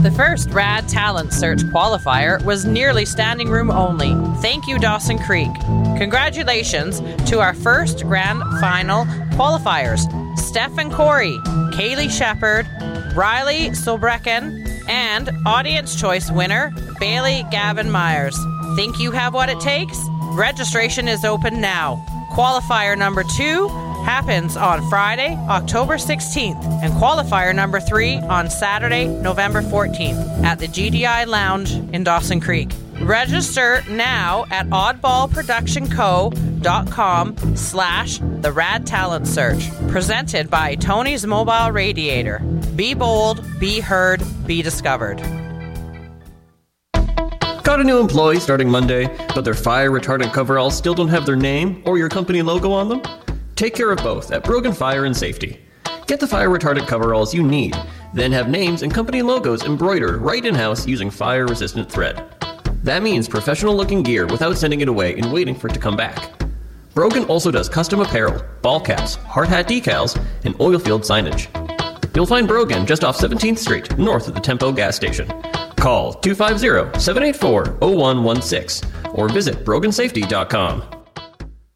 The first Rad Talent Search qualifier was nearly standing room only. Thank you, Dawson Creek. Congratulations to our first grand final qualifiers, Steph and Corey, Kaylee Shepard, Riley Solbrecken, and audience choice winner, Bailey Gavin Myers. Think you have what it takes? Registration is open now. Qualifier number 2 happens on Friday, October 16th, and qualifier number 3 on Saturday, November 14th at the GDI Lounge in Dawson Creek. Register now at oddballproductionco.com/The Rad Talent Search. Presented by Tony's Mobile Radiator. Be bold, be heard, be discovered. Got a new employee starting Monday, but their fire retardant coveralls still don't have their name or your company logo on them? Take care of both at Brogan Fire and Safety. Get the fire retardant coveralls you need, then have names and company logos embroidered right in-house using fire-resistant thread. That means professional-looking gear without sending it away and waiting for it to come back. Brogan also does custom apparel, ball caps, hard hat decals, and oil field signage. You'll find Brogan just off 17th Street, north of the Tempo gas station. Call 250-784-0116 or visit brogansafety.com.